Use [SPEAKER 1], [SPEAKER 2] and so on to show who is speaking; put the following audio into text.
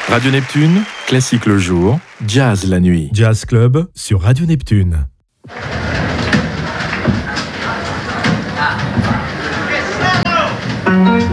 [SPEAKER 1] Radio Neptune, classique le jour, jazz la nuit.
[SPEAKER 2] Jazz Club sur Radio Neptune.